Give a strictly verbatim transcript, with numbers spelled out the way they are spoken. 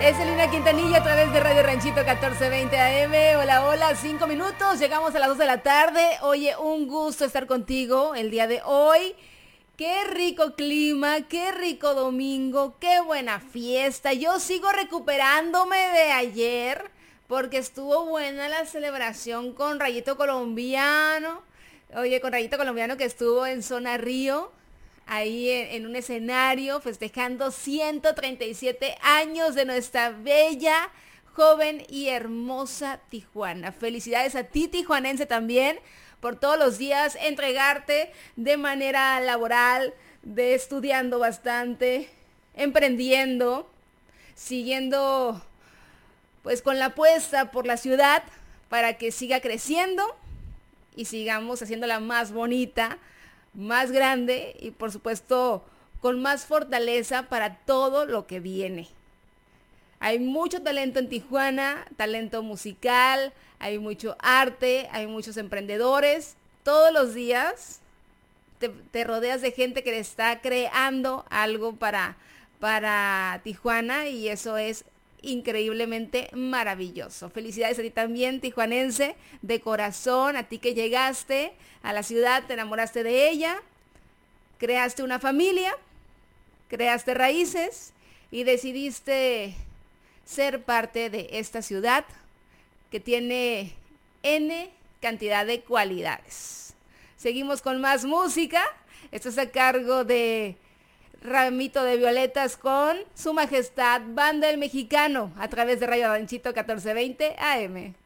Es Selena Quintanilla a través de Radio Ranchito catorce veinte A M. Hola, hola, cinco minutos. Llegamos a las dos de la tarde. Oye, un gusto estar contigo el día de hoy. Qué rico clima, qué rico domingo, qué buena fiesta. Yo sigo recuperándome de ayer porque estuvo buena la celebración con Rayito Colombiano. Oye, con Rayito Colombiano que estuvo en Zona Río. Ahí en, en un escenario festejando ciento treinta y siete años de nuestra bella, joven y hermosa Tijuana. Felicidades a ti, tijuanense, también, por todos los días entregarte de manera laboral, de estudiando bastante, emprendiendo, siguiendo pues con la apuesta por la ciudad para que siga creciendo y sigamos haciéndola más bonita, más grande y por supuesto con más fortaleza para todo lo que viene. Hay mucho talento en Tijuana, talento musical, hay mucho arte, hay muchos emprendedores. Todos los días te, te rodeas de gente que está creando algo para, para Tijuana y eso es increíblemente maravilloso. Felicidades a ti también, tijuanense, de corazón, a ti que llegaste a la ciudad, te enamoraste de ella, creaste una familia, creaste raíces y decidiste ser parte de esta ciudad que tiene N cantidad de cualidades. Seguimos con más música. Esto es a cargo de Ramito de Violetas con Su Majestad Banda El Mexicano a través de Radio Ranchito catorce veinte A M.